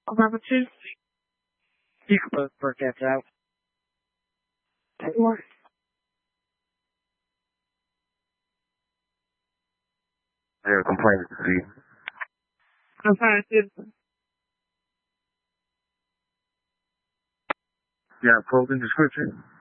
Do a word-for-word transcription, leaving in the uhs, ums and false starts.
Number two. You can both work that out. Four. There are complaints to see. I'm fine, citizen. Yeah, clothing description.